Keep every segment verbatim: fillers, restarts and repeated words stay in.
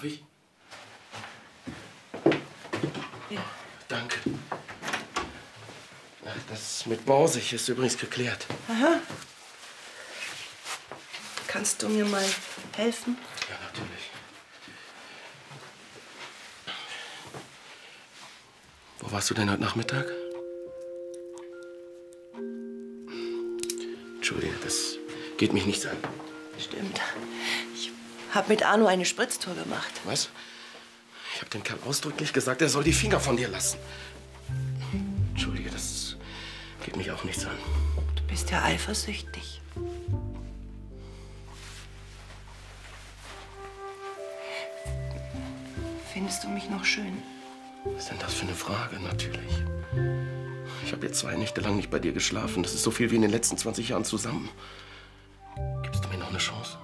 Darf ich? Ja. Danke. Das mit Borsig ist übrigens geklärt. Aha. Kannst du mir mal helfen? Ja, natürlich. Wo warst du denn heute Nachmittag? Entschuldige, das geht mich nichts an. Stimmt. Ich habe mit Arno eine Spritztour gemacht. Was? Ich habe dem Kerl ausdrücklich gesagt, er soll die Finger von dir lassen. Entschuldige, das geht mich auch nichts an. Du bist ja eifersüchtig. Findest du mich noch schön? Was ist denn das für eine Frage? Natürlich. Ich habe jetzt zwei Nächte lang nicht bei dir geschlafen. Das ist so viel wie in den letzten zwanzig Jahren zusammen. Gibst du mir noch eine Chance?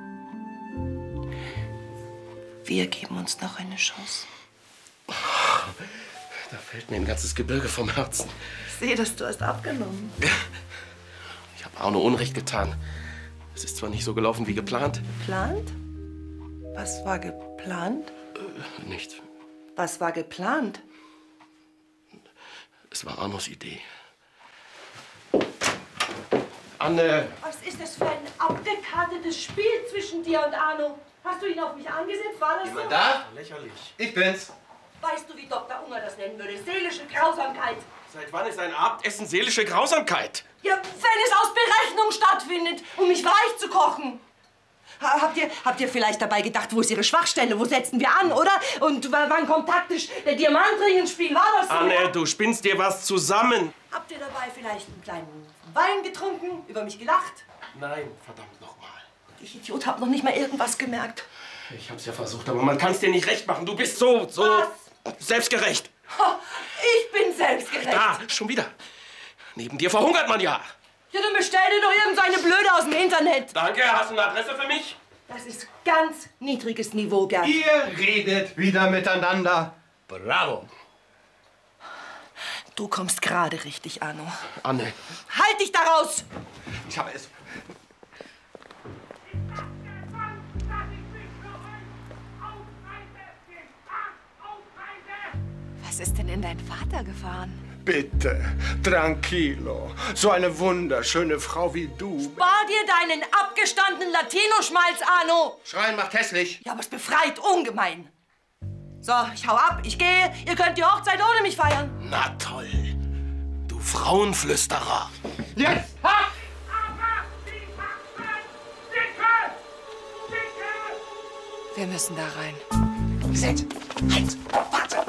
Wir geben uns noch eine Chance. Da fällt mir ein ganzes Gebirge vom Herzen. Ich sehe, dass du hast abgenommen. Ich habe Arno Unrecht getan. Es ist zwar nicht so gelaufen wie geplant. Geplant? Was war geplant? Äh, nicht. Was war geplant? Es war Arnos Idee. Anne! Was ist das für ein abgekartetes Spiel zwischen dir und Arno? Hast du ihn auf mich angesetzt? War das Jemand so? da? Lächerlich. Ich bin's. Weißt du, wie Doktor Unger das nennen würde? Seelische Grausamkeit. Seit wann ist ein Abendessen seelische Grausamkeit? Ja, wenn es aus Berechnung stattfindet, um mich weich zu kochen. Ha- Habt ihr, habt ihr vielleicht dabei gedacht, wo ist Ihre Schwachstelle? Wo setzen wir an, oder? Und w- wann kommt taktisch der Diamantring ins Spiel? War das so? Anne, du spinnst dir was zusammen. Habt ihr dabei vielleicht einen kleinen Wein getrunken, über mich gelacht? Nein, verdammt nochmal. Ich Idiot, hab noch nicht mal irgendwas gemerkt. Ich hab's ja versucht, aber man kann's dir nicht recht machen. Du bist so, so Was? selbstgerecht. Ha, ich bin selbstgerecht. Da, schon wieder. Neben dir verhungert man ja. Ja, dann bestell dir doch irgendeine Blöde aus dem Internet. Danke, hast du eine Adresse für mich? Das ist ganz niedriges Niveau, Gerd. Ihr redet wieder miteinander. Bravo. Du kommst gerade richtig, Arno. Anne. Halt dich da raus! Ich habe es. Was ist denn in deinen Vater gefahren? Bitte, tranquilo. So eine wunderschöne Frau wie du. Spar dir deinen abgestandenen Latino-Schmalz, Arno! Schreien macht hässlich. Ja, aber es befreit ungemein. So, ich hau ab, ich gehe. Ihr könnt die Hochzeit ohne mich feiern. Na toll. Du Frauenflüsterer. Jetzt! Ha! Wir müssen da rein. Sitz! Halt! Warte!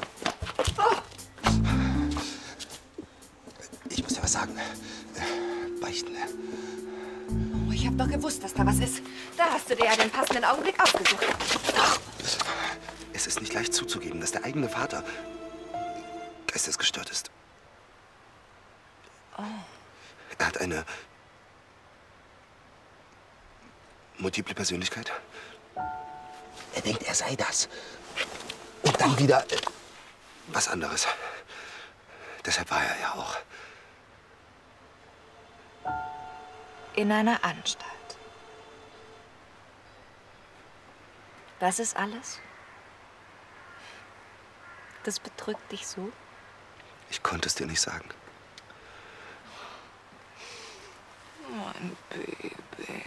Ich muss dir was sagen. Äh, Beichten. Oh, ich hab doch gewusst, dass da was ist. Da hast du dir ja den passenden Augenblick ausgesucht. Ach, es ist nicht leicht zuzugeben, dass der eigene Vater geistesgestört ist. Oh. Er hat eine multiple Persönlichkeit. Er denkt, er sei das. Und dann wieder äh, was anderes. Deshalb war er ja auch. In einer Anstalt. Das ist alles? Das bedrückt dich so? Ich konnte es dir nicht sagen. Mein Baby.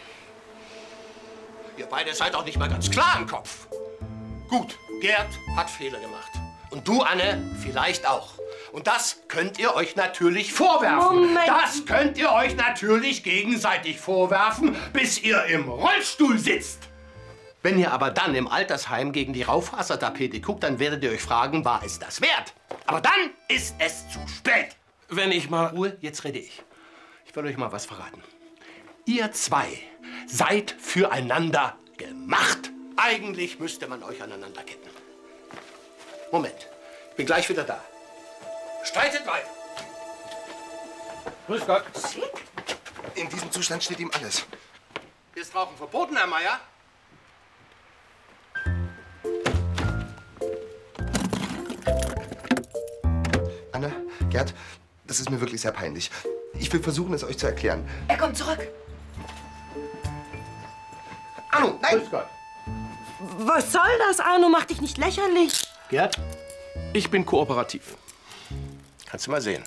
Ihr beide seid auch nicht mal ganz klar im Kopf. Gut, Gerd hat Fehler gemacht. Und du, Anne, vielleicht auch. Und das könnt ihr euch natürlich vorwerfen. Moment. Das könnt ihr euch natürlich gegenseitig vorwerfen, bis ihr im Rollstuhl sitzt. Wenn ihr aber dann im Altersheim gegen die Raufasertapete guckt, dann werdet ihr euch fragen, war es das wert? Aber dann ist es zu spät. Wenn ich mal... Ruhe, jetzt rede ich. Ich will euch mal was verraten. Ihr zwei seid füreinander gemacht. Eigentlich müsste man euch aneinander ketten. Moment, ich bin gleich wieder da. Streitet weiter. Grüß Gott. In diesem Zustand steht ihm alles. Ist Rauchen verboten, Herr Meier? Anne, Gerd, das ist mir wirklich sehr peinlich. Ich will versuchen, es euch zu erklären. Er kommt zurück. Anno, nein! Grüß Gott. Was soll das, Arno? Mach dich nicht lächerlich. Gerd, Ich bin kooperativ. kannst du mal sehen.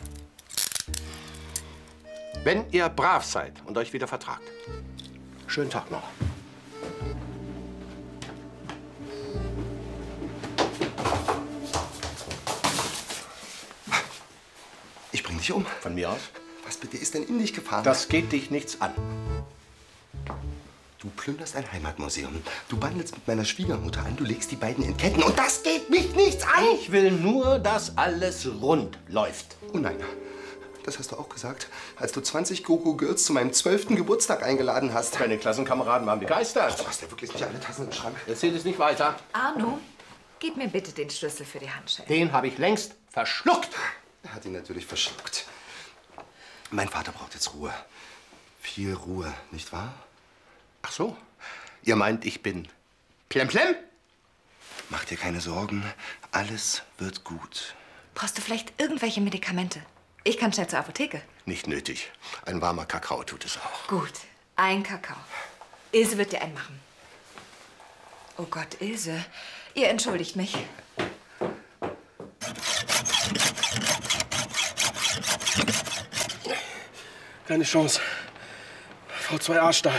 Wenn ihr brav seid und euch wieder vertragt. Schönen Tag noch. Ich bring dich um. Von mir aus? Was bitte ist denn in dich gefahren? Das geht dich nichts an. Du plünderst ein Heimatmuseum. Du bandelst mit meiner Schwiegermutter an. Du legst die beiden in Ketten. Und das geht mich nichts an. Ich will nur, dass alles rund läuft. Oh nein. Das hast du auch gesagt, als du zwanzig Gogo Girls zu meinem zwölften Geburtstag eingeladen hast. Deine Klassenkameraden waren begeistert. Du hast ja wirklich nicht alle Tassen im Schrank. Erzähl es nicht weiter. Arno, gib mir bitte den Schlüssel für die Handschelle. Den habe ich längst verschluckt. Er hat ihn natürlich verschluckt. Mein Vater braucht jetzt Ruhe. Viel Ruhe, nicht wahr? Ach so. Ihr meint, ich bin Plemplem? Mach dir keine Sorgen. Alles wird gut. Brauchst du vielleicht irgendwelche Medikamente? Ich kann schnell zur Apotheke. Nicht nötig. Ein warmer Kakao tut es auch. Gut, ein Kakao. Ilse wird dir einen machen. Oh Gott, Ilse, ihr entschuldigt mich. Keine Chance. V zwei A-Stahl.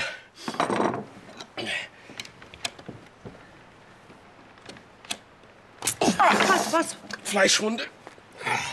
Was, was? Fleischwunde.